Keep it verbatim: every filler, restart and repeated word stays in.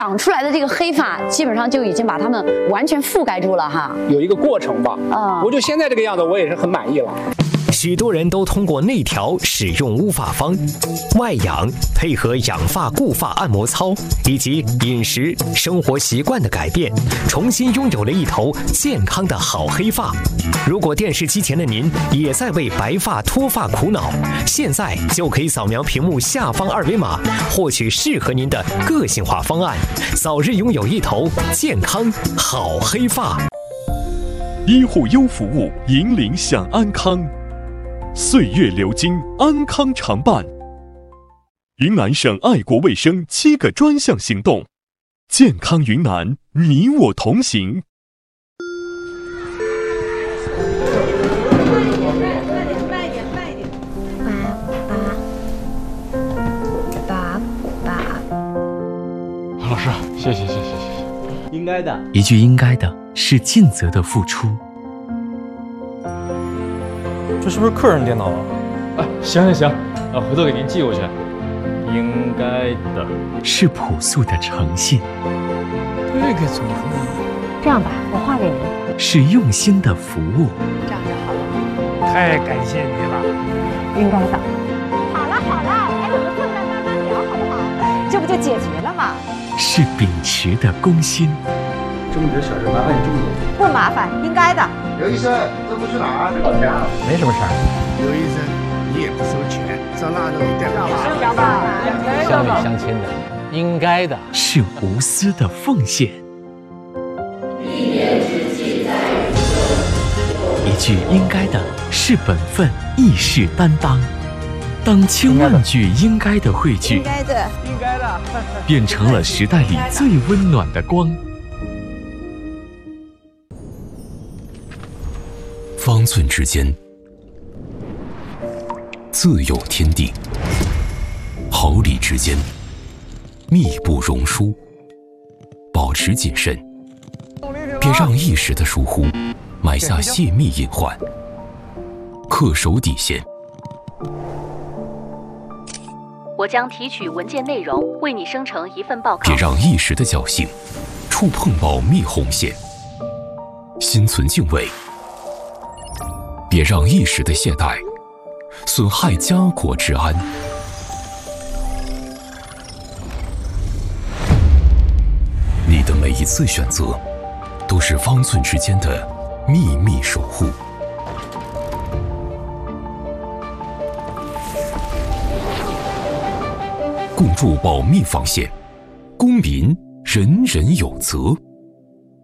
长出来的这个黑发，基本上就已经把它们完全覆盖住了哈。 有一个过程吧，啊、嗯，我就现在这个样子，我也是很满意了。 许多人都通过内调使用乌发方，外养配合养发固发按摩操以及饮食生活习惯的改变，重新拥有了一头健康的好黑发。如果电视机前的您也在为白发脱发苦恼，现在就可以扫描屏幕下方二维码，获取适合您的个性化方案，早日拥有一头健康好黑发。 医护优服务，引领享安康。岁月流金，安康常伴。云南省爱国卫生七个专项行动，健康云南，你我同行。 慢一点，慢一点，慢一点。爸爸，爸爸。 老师，谢谢，谢谢，谢谢。 应该的， 一句应该的是尽责的付出。 这是不是客人电脑啊？啊，行行行，啊，回头给您寄过去。应该的， 是朴素的诚信。 这个怎么呢？ 这样吧，我画给您。 是用心的服务。 这样就好了。 太感谢你了。 应该的。好了好了，还有个困难慢慢聊，好不好？这不就解决了吗？ 是秉持的公心。 这么点小事，麻烦你注意。 不麻烦，应该的。 刘医生，这不去哪儿？ 老家，没什么事儿。 刘医生，你也不收钱，上那里带我去。 乡里乡亲的，应该的。 是无私的奉献。一句应该的是本分，义士担当。当千万句应该的汇聚， 应该的， 应该的， 变成了时代里最温暖的光。 方寸之间，自有天地；毫厘之间，密不容疏。保持谨慎，别让一时的疏忽埋下泄密隐患。恪守底线。 我将提取文件内容，为你生成一份报告。 别让一时的侥幸触碰保密红线。心存敬畏。别让一时的懈怠损害家国治安。你的每一次选择，都是方寸之间的秘密守护。共筑保密防线，公民人人有责。